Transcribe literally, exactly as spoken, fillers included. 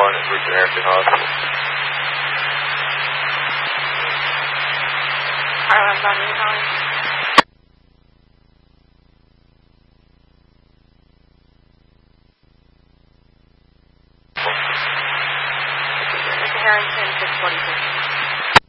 one at Richard Harrington Hospital. Alright, I'm done. You're calling? Richard Harrington, six forty-six.